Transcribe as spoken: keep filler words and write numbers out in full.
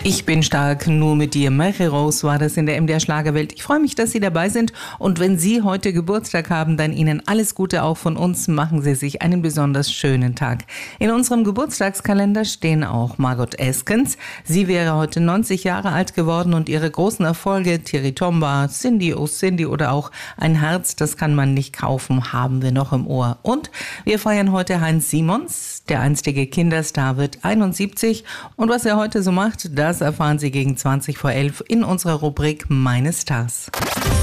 Ich bin stark, nur mit dir. Mary Rose war das in der M D R Schlagerwelt. Ich freue mich, dass Sie dabei sind. Und wenn Sie heute Geburtstag haben, dann Ihnen alles Gute auch von uns. Machen Sie sich einen besonders schönen Tag. In unserem Geburtstagskalender stehen auch Margot Eskens. Sie wäre heute neunzig Jahre alt geworden und ihre großen Erfolge, Thierry Tomba, Cindy oh Cindy oder auch Ein Herz, das kann man nicht kaufen, haben wir noch im Ohr. Und wir feiern heute Heinz Simons. Der einstige Kinderstar wird einundsiebzig. Und was er heute so macht, das erfahren Sie gegen zwanzig vor elf in unserer Rubrik Meine Stars.